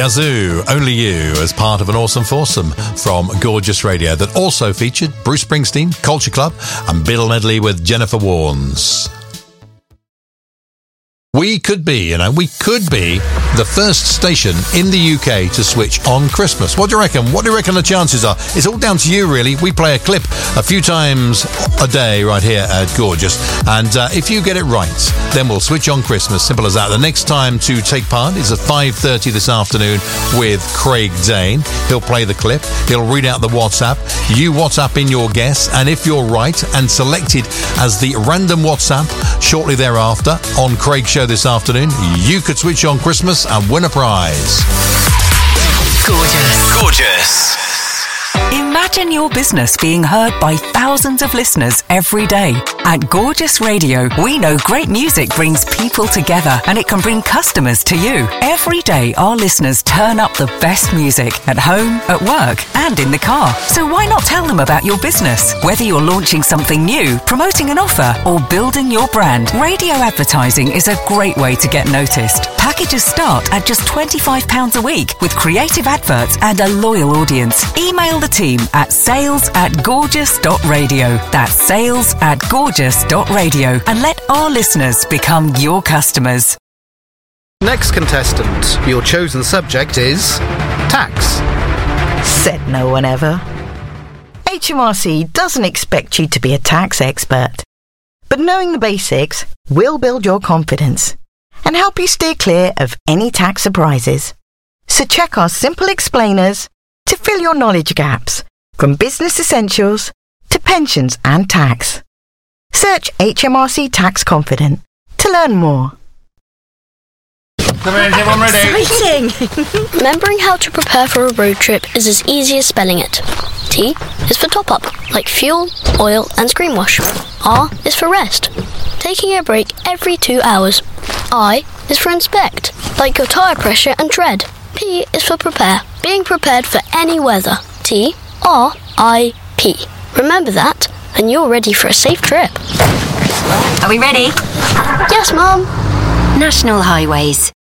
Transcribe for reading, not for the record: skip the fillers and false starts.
Yazoo, Only You, as part of an awesome foursome from Gorgeous Radio that also featured Bruce Springsteen, Culture Club, and Biddle Medley with Jennifer Warnes. We could be the first station in the UK to switch on Christmas. What do you reckon? What do you reckon the chances are? It's all down to you, really. We play a clip a few times a day right here at Gorgeous. And if you get it right, then we'll switch on Christmas. Simple as that. The next time to take part is at 5:30 this afternoon with Craig Dane. He'll play the clip. He'll read out the WhatsApp. You WhatsApp in your guess. And if you're right and selected as the random WhatsApp shortly thereafter on Craig's show this afternoon, you could switch on Christmas and win a prize. Gorgeous. Imagine your business being heard by thousands of listeners every day. At Gorgeous Radio, we know great music brings people together and it can bring customers to you. Every day, our listeners turn up the best music at home, at work, and in the car. So why not tell them about your business? Whether you're launching something new, promoting an offer, or building your brand, radio advertising is a great way to get noticed. Packages start at just £25 a week with creative adverts and a loyal audience. Email the team at sales@gorgeous.radio. That's sales@gorgeous.radio, and let our listeners become your customers. Next contestant, your chosen subject is tax. Said no one ever. HMRC doesn't expect you to be a tax expert, but knowing the basics will build your confidence and help you steer clear of any tax surprises. So check our simple explainers to fill your knowledge gaps, from business essentials to pensions and tax. Search HMRC Tax Confident to learn more. Come in, everyone ready? Exciting! Remembering how to prepare for a road trip is as easy as spelling it. T is for top up, like fuel, oil and screen wash. R is for rest, taking a break every 2 hours. I is for inspect, like your tyre pressure and tread. P is for prepare, being prepared for any weather. TRIP. Remember that, and you're ready for a safe trip. Are we ready? Yes, Mum. National highways.